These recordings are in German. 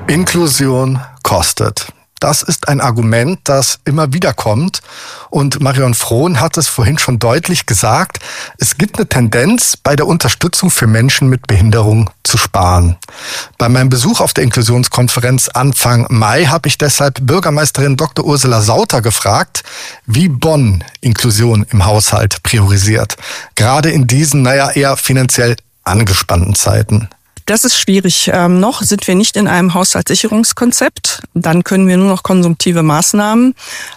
Inklusion kostet. Das ist ein Argument, das immer wieder kommt. Und Marion Frohn hat es vorhin schon deutlich gesagt. Es gibt eine Tendenz, bei der Unterstützung für Menschen mit Behinderung zu sparen. Bei meinem Besuch auf der Inklusionskonferenz Anfang Mai habe ich deshalb Bürgermeisterin Dr. Ursula Sauter gefragt, wie Bonn Inklusion im Haushalt priorisiert. Gerade in diesen, eher finanziell angespannten Zeiten. Das ist schwierig. Noch sind wir nicht in einem Haushaltssicherungskonzept. Dann können wir nur noch konsumtive Maßnahmen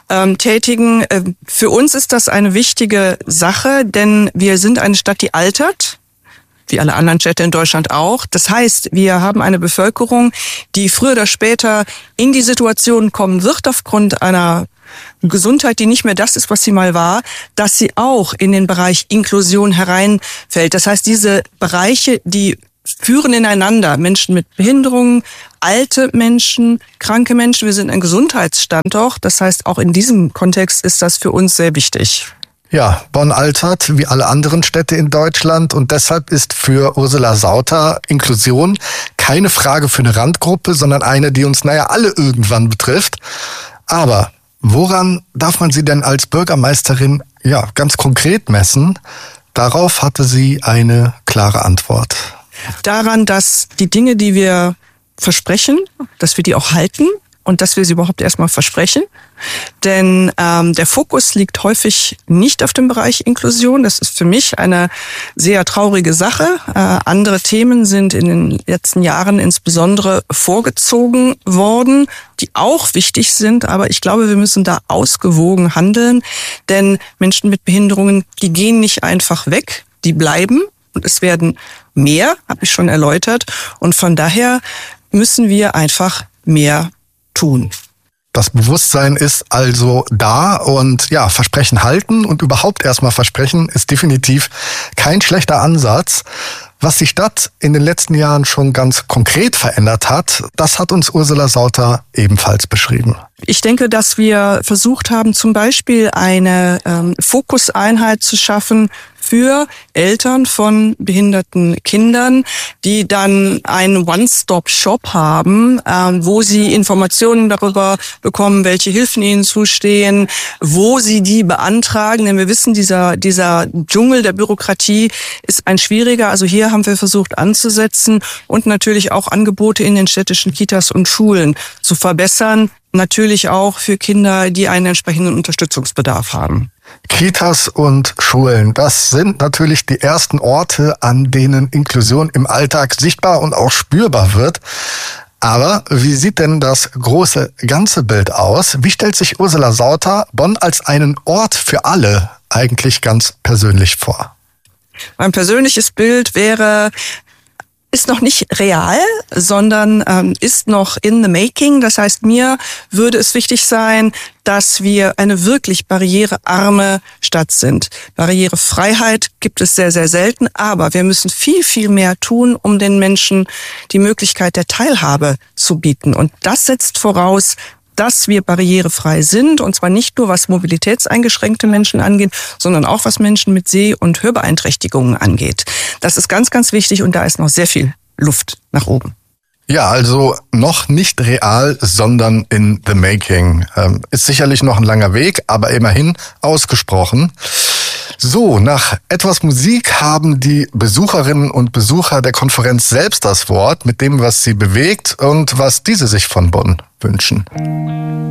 tätigen. Für uns ist das eine wichtige Sache, denn wir sind eine Stadt, die altert, wie alle anderen Städte in Deutschland auch. Das heißt, wir haben eine Bevölkerung, die früher oder später in die Situation kommen wird, aufgrund einer Gesundheit, die nicht mehr das ist, was sie mal war, dass sie auch in den Bereich Inklusion hereinfällt. Das heißt, diese Bereiche, die führen ineinander. Menschen mit Behinderungen, alte Menschen, kranke Menschen. Wir sind ein Gesundheitsstandort. Das heißt, auch in diesem Kontext ist das für uns sehr wichtig. Ja, Bonn altert wie alle anderen Städte in Deutschland und deshalb ist für Ursula Sauter Inklusion keine Frage für eine Randgruppe, sondern eine, die uns alle irgendwann betrifft. Aber woran darf man sie denn als Bürgermeisterin ganz konkret messen? Darauf hatte sie eine klare Antwort. Daran, dass die Dinge, die wir versprechen, dass wir die auch halten und dass wir sie überhaupt erstmal versprechen. Denn der Fokus liegt häufig nicht auf dem Bereich Inklusion. Das ist für mich eine sehr traurige Sache. Andere Themen sind in den letzten Jahren insbesondere vorgezogen worden, die auch wichtig sind. Aber ich glaube, wir müssen da ausgewogen handeln. Denn Menschen mit Behinderungen, die gehen nicht einfach weg, die bleiben. Und es werden mehr, habe ich schon erläutert. Und von daher müssen wir einfach mehr tun. Das Bewusstsein ist also da und Versprechen halten und überhaupt erstmal versprechen ist definitiv kein schlechter Ansatz. Was die Stadt in den letzten Jahren schon ganz konkret verändert hat, das hat uns Ursula Sauter ebenfalls beschrieben. Ich denke, dass wir versucht haben, zum Beispiel eine Fokuseinheit zu schaffen für Eltern von behinderten Kindern, die dann einen One-Stop-Shop haben, wo sie Informationen darüber bekommen, welche Hilfen ihnen zustehen, wo sie die beantragen. Denn wir wissen, dieser Dschungel der Bürokratie ist ein schwieriger. Also hier haben wir versucht anzusetzen und natürlich auch Angebote in den städtischen Kitas und Schulen zu verbessern. Natürlich auch für Kinder, die einen entsprechenden Unterstützungsbedarf haben. Kitas und Schulen, das sind natürlich die ersten Orte, an denen Inklusion im Alltag sichtbar und auch spürbar wird. Aber wie sieht denn das große ganze Bild aus? Wie stellt sich Ursula Sauter Bonn als einen Ort für alle eigentlich ganz persönlich vor? Mein persönliches Bild ist noch nicht real, sondern ist noch in the making. Das heißt, mir würde es wichtig sein, dass wir eine wirklich barrierearme Stadt sind. Barrierefreiheit gibt es sehr, sehr selten, aber wir müssen viel, viel mehr tun, um den Menschen die Möglichkeit der Teilhabe zu bieten. Und das setzt voraus, dass wir barrierefrei sind, und zwar nicht nur was mobilitätseingeschränkte Menschen angeht, sondern auch was Menschen mit Seh- und Hörbeeinträchtigungen angeht. Das ist ganz, ganz wichtig und da ist noch sehr viel Luft nach oben. Ja, also noch nicht real, sondern in the making. Ist sicherlich noch ein langer Weg, aber immerhin ausgesprochen. So, nach etwas Musik haben die Besucherinnen und Besucher der Konferenz selbst das Wort mit dem, was sie bewegt und was diese sich von Bonn wünschen.